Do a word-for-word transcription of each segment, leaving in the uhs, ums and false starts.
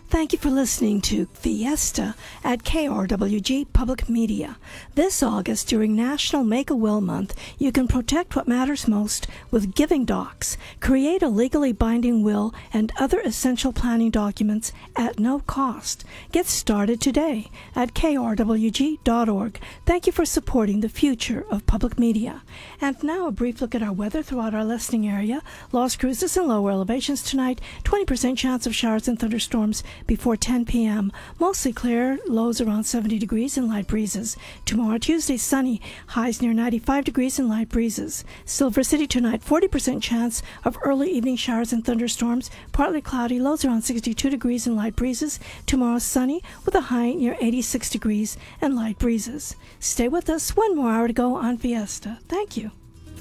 Thank you for listening to Fiesta at K R W G Public Media. This August, during National Make-A-Will Month, you can protect what matters most with Giving Docs. Create a legally binding will and other essential planning documents at no cost. Get started today at K R W G dot org. Thank you for supporting the future of public media. And now a brief look at our weather throughout our listening area. Las Cruces and lower elevations tonight, twenty percent chance of showers and thunderstorms before ten p.m. Mostly clear, lows around seventy degrees and light breezes. Tomorrow, Tuesday, sunny, highs near ninety-five degrees and light breezes. Silver City tonight, forty percent chance of early evening showers and thunderstorms, partly cloudy, lows around sixty-two degrees and light breezes. Tomorrow, sunny, with a high near eighty-six degrees and light breezes. Stay with us, one more hour to go on Fiesta. Thank you.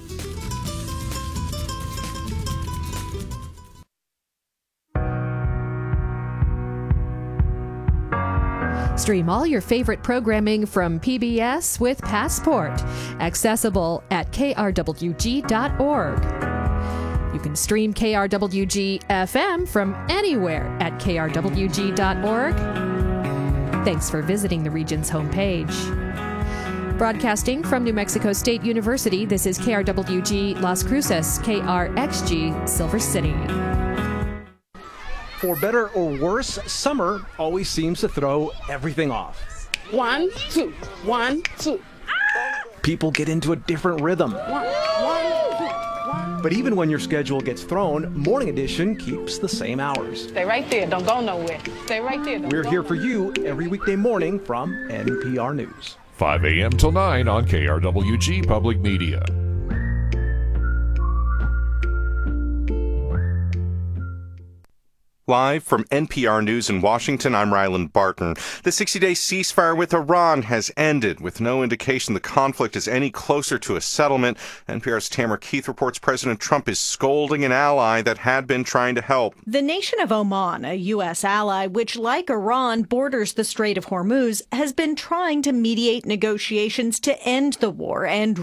Stream all your favorite programming from P B S with Passport, accessible at K R W G dot org. You can stream K R W G F M from anywhere at K R W G dot org. Thanks for visiting the region's homepage. Broadcasting from New Mexico State University, this is K R W G Las Cruces, K R X G Silver City. For better or worse, summer always seems to throw everything off. One, two, one, two. People get into a different rhythm. One, one, two, one. But even when your schedule gets thrown, Morning Edition keeps the same hours. Stay right there. Don't go nowhere. Stay right there. Don't We're go here for you every weekday morning from N P R News. five a.m. till nine on K R W G Public Media. Live from N P R News in Washington, I'm Ryland Barton. The sixty-day ceasefire with Iran has ended, with no indication the conflict is any closer to a settlement. N P R's Tamara Keith reports President Trump is scolding an ally that had been trying to help. The nation of Oman, a U S ally which, like Iran, borders the Strait of Hormuz, has been trying to mediate negotiations to end the war and